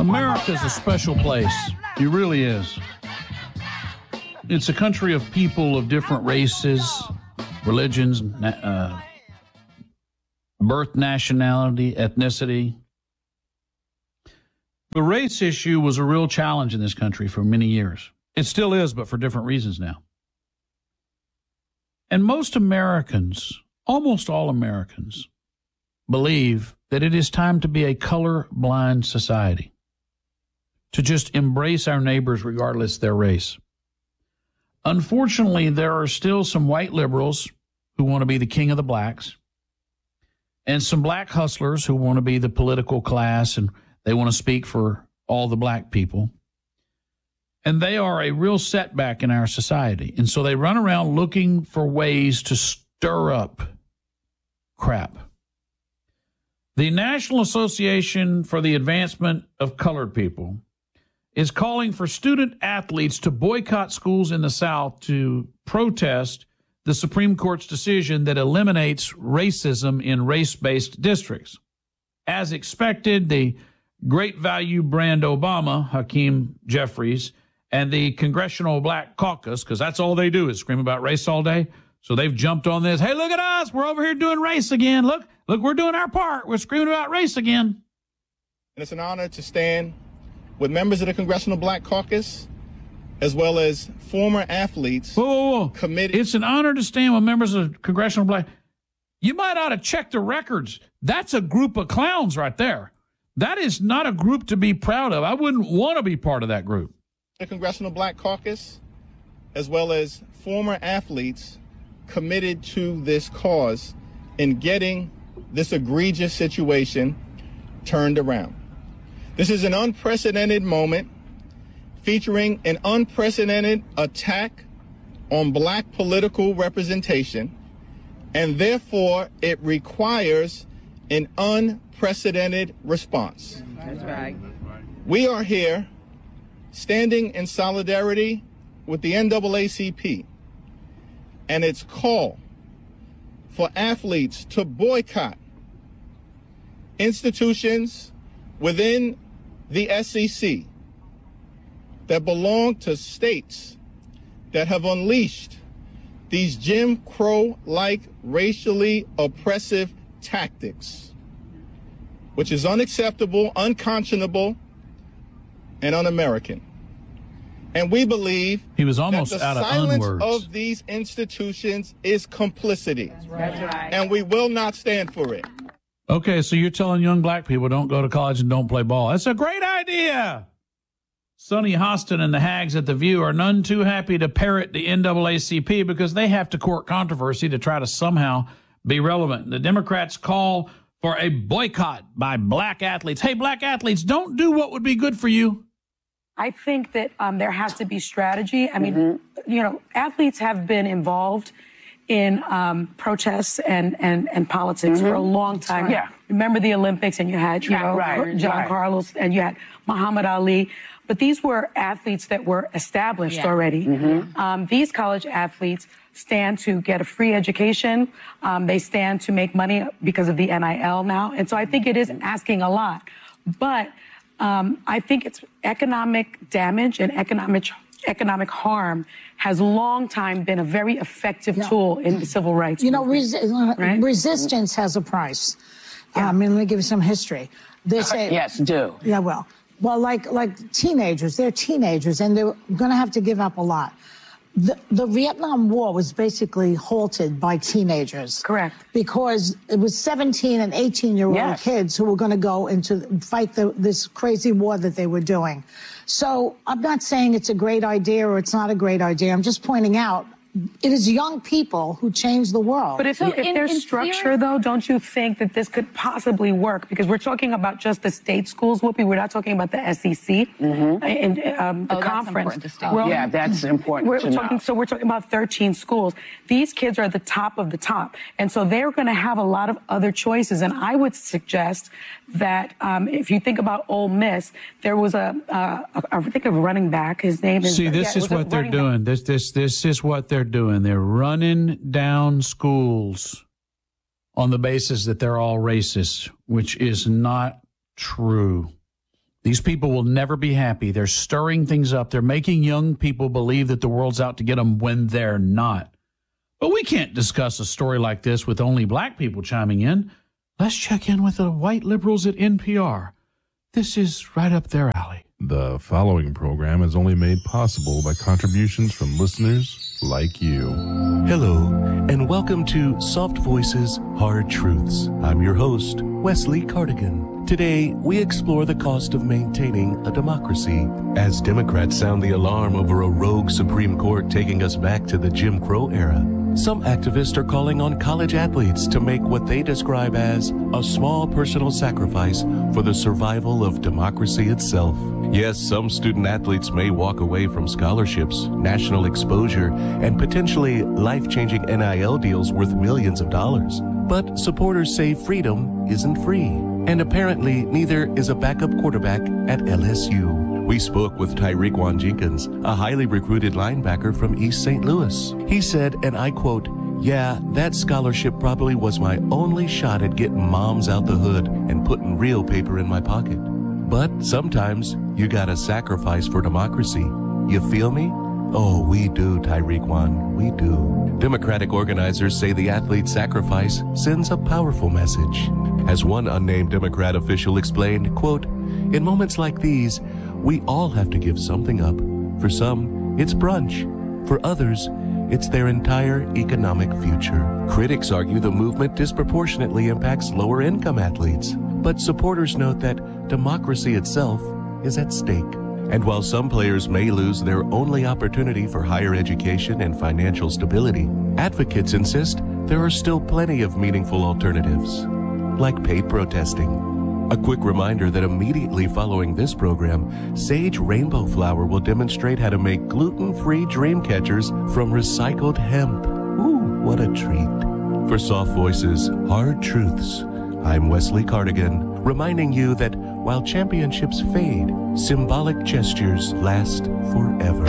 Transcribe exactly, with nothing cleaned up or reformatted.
America's a special place. It really is. It's a country of people of different races, religions, uh, birth, nationality, ethnicity. The race issue was a real challenge in this country for many years. It still is, but for different reasons now. And most Americans, almost all Americans, believe that it is time to be a color-blind society, to just embrace our neighbors regardless of their race. Unfortunately, there are still some white liberals who want to be the king of the blacks, and some black hustlers who want to be the political class, and they want to speak for all the black people. And they are a real setback in our society. And so they run around looking for ways to stir up crap. The National Association for the Advancement of Colored People is calling for student athletes to boycott schools in the South to protest the Supreme Court's decision that eliminates racism in race-based districts. As expected, the Great Value brand Obama, Hakeem Jeffries, and the Congressional Black Caucus, because that's all they do is scream about race all day. So they've jumped on this. Hey, look at us. We're over here doing race again. Look, look, we're doing our part. We're screaming about race again. And it's an honor to stand with members of the Congressional Black Caucus, as well as former athletes. Whoa, whoa, whoa. Committed. It's an honor to stand with members of Congressional Black. You might ought to check the records. That's a group of clowns right there. That is not a group to be proud of. I wouldn't want to be part of that group. The Congressional Black Caucus, as well as former athletes committed to this cause in getting this egregious situation turned around. This is an unprecedented moment featuring an unprecedented attack on black political representation, and therefore it requires an unprecedented response. That's right. We are here standing in solidarity with the N double A C P and its call for athletes to boycott institutions within the S E C that belong to states that have unleashed these Jim Crow-like racially oppressive tactics, which is unacceptable, unconscionable, and un-American. And we believe he was almost that the out of silence unwords. of these institutions is complicity. That's right. And we will not stand for it. Okay, so you're telling young black people don't go to college and don't play ball. That's a great idea. Sonny Hostin and the Hags at The View are none too happy to parrot the N double A C P because they have to court controversy to try to somehow be relevant. The Democrats call for a boycott by black athletes. Hey, black athletes, don't do what would be good for you. I think that um, there has to be strategy. I mean, mm-hmm. you know, athletes have been involved in um, protests and, and, and politics mm-hmm. for a long time. Yeah. Remember the Olympics, and you had, you yeah, know, right, John right. Carlos, and you had Muhammad Ali. But these were athletes that were established yeah. already. Mm-hmm. Um, these college athletes stand to get a free education. Um, they stand to make money because of the N I L now. And so I think it is asking a lot. But um, I think it's economic damage and economic economic harm has long time been a very effective yeah. tool in the civil rights You know, movement, resi right? resistance has a price. Yeah. I mean, let me give you some history. They say, yes, do. Yeah, well, well, like like teenagers, they're teenagers, and they're going to have to give up a lot. The, the Vietnam War was basically halted by teenagers. Correct. Because it was seventeen and eighteen-year-old yes. kids who were going to go into fight the, this crazy war that they were doing. So I'm not saying it's a great idea or it's not a great idea. I'm just pointing out it is young people who change the world. But if, so if in, there's in structure, theory, though, don't you think that this could possibly work? Because we're talking about just the state schools, Whoopi. We're not talking about the S E C mm-hmm. and um, the oh, conference. That's important to yeah, that's important we're to talking, know. So we're talking about thirteen schools. These kids are at the top of the top. And so they're going to have a lot of other choices. And I would suggest that um, if you think about Ole Miss, there was a, uh, a I think a running back. His name is... See, this yeah, is what they're doing. This, this, this is what they're doing. They're running down schools on the basis that they're all racist, which is not true. These people will never be happy. They're stirring things up. They're making young people believe that the world's out to get them when they're not. But we can't discuss a story like this with only black people chiming in. Let's check in with the white liberals at N P R. This is right up their alley. The following program is only made possible by contributions from listeners like you. Hello, and welcome to Soft Voices, Hard Truths. I'm your host, Wesley Cardigan. Today, we explore the cost of maintaining a democracy. As Democrats sound the alarm over a rogue Supreme Court taking us back to the Jim Crow era, some activists are calling on college athletes to make what they describe as a small personal sacrifice for the survival of democracy itself. Yes, some student athletes may walk away from scholarships, national exposure, and potentially life-changing N I L deals worth millions of dollars. But supporters say freedom isn't free. And apparently, neither is a backup quarterback at L S U. We spoke with Tyrequan Jenkins, a highly recruited linebacker from East Saint Louis. He said, and I quote, "Yeah, that scholarship probably was my only shot at getting moms out the hood and putting real paper in my pocket. But sometimes you gotta sacrifice for democracy. You feel me?" Oh, we do, Tyrequan, we do. Democratic organizers say the athlete's sacrifice sends a powerful message. As one unnamed Democrat official explained, quote, "In moments like these, we all have to give something up. For some, it's brunch. For others, it's their entire economic future." Critics argue the movement disproportionately impacts lower-income athletes, but supporters note that democracy itself is at stake. And while some players may lose their only opportunity for higher education and financial stability, advocates insist there are still plenty of meaningful alternatives, like paid protesting. A quick reminder that immediately following this program, Sage Rainbow Flower will demonstrate how to make gluten-free dream catchers from recycled hemp. Ooh, what a treat. For Soft Voices, Hard Truths, I'm Wesley Cardigan, reminding you that while championships fade, symbolic gestures last forever.